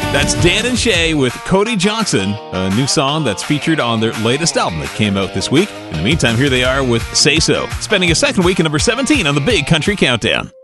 That's Dan and Shay with Cody Johnson, a new song that's featured on their latest album that came out this week. In the meantime, here they are with Say So, spending a second week at number 17 on the Big Country Countdown.